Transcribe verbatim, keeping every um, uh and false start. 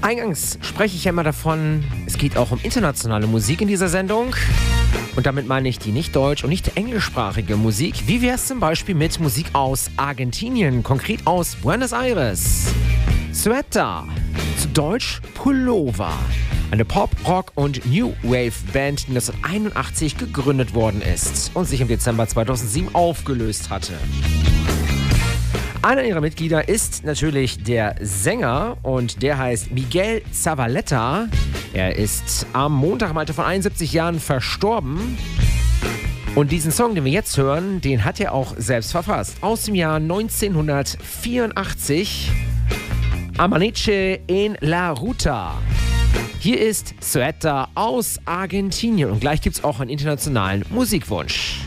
Eingangs spreche ich ja immer davon, es geht auch um internationale Musik in dieser Sendung. Und damit meine ich die nicht deutsch- und nicht englischsprachige Musik. Wie wäre es zum Beispiel mit Musik aus Argentinien, konkret aus Buenos Aires? Suéter, zu Deutsch Pullover. Eine Pop-, Rock- und New Wave-Band, die neunzehnhunderteinundachtzig gegründet worden ist und sich im Dezember zweitausendsieben aufgelöst hatte. Einer ihrer Mitglieder ist natürlich der Sänger und der heißt Miguel Zavaleta. Er ist am Montag im Alter von einundsiebzig Jahren verstorben. Und diesen Song, den wir jetzt hören, den hat er auch selbst verfasst. Aus dem Jahr neunzehnhundertvierundachtzig. Amaneche en la Ruta. Hier ist Suéter aus Argentinien und gleich gibt es auch einen internationalen Musikwunsch.